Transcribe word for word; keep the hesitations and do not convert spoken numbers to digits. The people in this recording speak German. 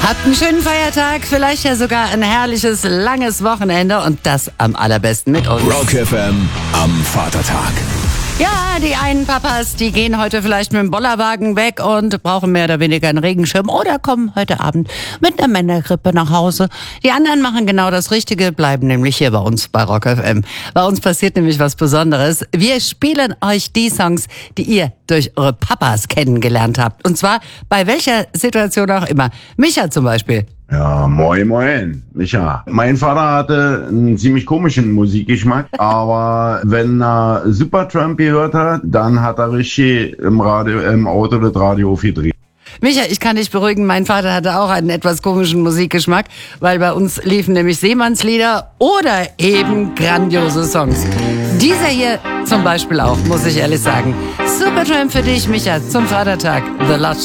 Habt einen schönen Feiertag, vielleicht ja sogar ein herrliches, langes Wochenende und das am allerbesten mit uns. Rock F M am Vatertag. Ja, die einen Papas, die gehen heute vielleicht mit dem Bollerwagen weg und brauchen mehr oder weniger einen Regenschirm oder kommen heute Abend mit einer Männergrippe nach Hause. Die anderen machen genau das Richtige, bleiben nämlich hier bei uns bei Rock F M. Bei uns passiert nämlich was Besonderes. Wir spielen euch die Songs, die ihr durch eure Papas kennengelernt habt. Und zwar bei welcher Situation auch immer. Micha zum Beispiel. Ja, moin, moin, Micha. Mein Vater hatte einen ziemlich komischen Musikgeschmack, aber wenn er Supertramp gehört hat, dann hat er richtig im Radio, im Auto das Radio aufgedreht. Micha, ich kann dich beruhigen, mein Vater hatte auch einen etwas komischen Musikgeschmack, weil bei uns liefen nämlich Seemannslieder oder eben grandiose Songs. Dieser hier zum Beispiel auch, muss ich ehrlich sagen. Supertramp für dich, Micha, zum Vatertag. The Lodge.